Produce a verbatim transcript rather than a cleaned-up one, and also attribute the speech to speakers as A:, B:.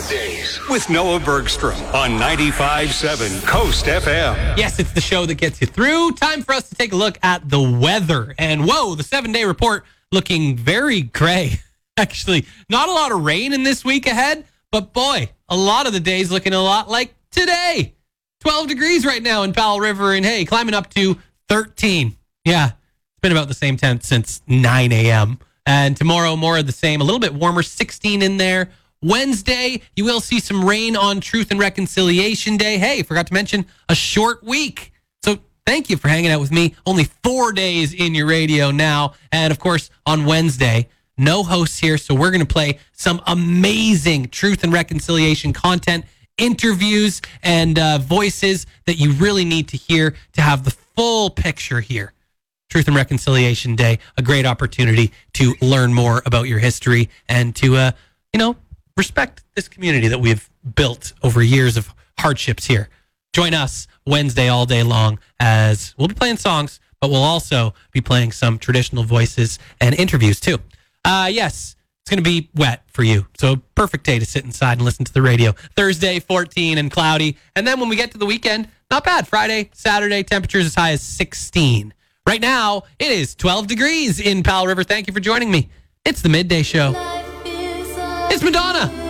A: Middays with Noah Bergstrom on ninety-five point seven Coast F M.
B: Yes, it's the show that gets you through. Time for us to take a look at the weather. And whoa, the seven-day report looking very gray. Actually, not a lot of rain in this week ahead, but boy, a lot of the days looking a lot like today. twelve degrees right now in Powell River, and hey, climbing up to thirteen. Yeah, it's been about the same temp since nine a.m. And tomorrow, more of the same, a little bit warmer, sixteen in there. Wednesday, you will see some rain on Truth and Reconciliation Day. Hey, forgot to mention a short week. So thank you for hanging out with me. Only four days in your radio now. And of course, on Wednesday, no hosts here. So we're going to play some amazing Truth and Reconciliation content, interviews, and uh, voices that you really need to hear to have the full picture here. Truth and Reconciliation Day, a great opportunity to learn more about your history and to, uh, you know, respect this community that we've built over years of hardships here. Join us Wednesday all day long as we'll be playing songs, but we'll also be playing some traditional voices and interviews too. Uh, yes, it's going to be wet for you. So perfect day to sit inside and listen to the radio. Thursday, fourteen and cloudy. And then when we get to the weekend, not bad. Friday, Saturday, temperatures as high as sixteen. Right now, it is twelve degrees in Powell River. Thank you for joining me. It's the Midday Show. It's Madonna.